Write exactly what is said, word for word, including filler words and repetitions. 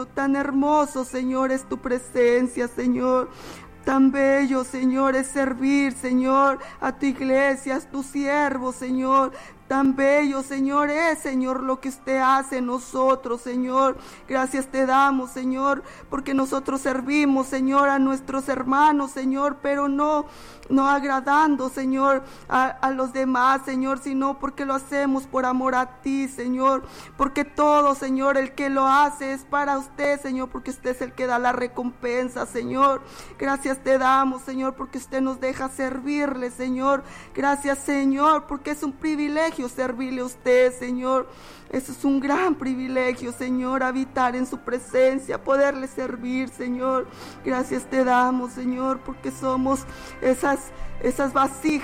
bello, tan hermoso, Señor, es tu presencia, Señor. Tan bello, Señor, es servir, Señor, a tu iglesia, a tu siervo, Señor. Tan bello, Señor, es, Señor, lo que usted hace en nosotros, Señor. Gracias te damos, Señor, porque nosotros servimos, Señor, a nuestros hermanos, Señor, pero no, no agradando, Señor, a, a los demás, Señor, sino porque lo hacemos por amor a ti, Señor. Porque todo, Señor, el que lo hace es para usted, Señor, porque usted es el que da la recompensa, Señor. Gracias te damos, Señor, porque usted nos deja servirle, Señor. Gracias, Señor, porque es un privilegio servirle a usted, Señor. Eso es un gran privilegio, Señor, habitar en su presencia, poderle servir, Señor. Gracias te damos, Señor, porque somos esas, esas vasijas